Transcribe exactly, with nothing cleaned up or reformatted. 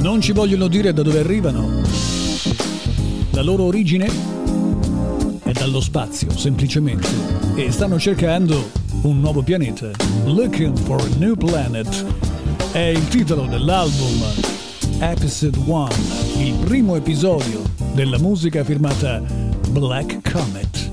Non ci vogliono dire da dove arrivano. La loro origine è dallo spazio, semplicemente. E stanno cercando un nuovo pianeta. Looking for a New Planet è il titolo dell'album Episode uno, il primo episodio della musica firmata Black Comet.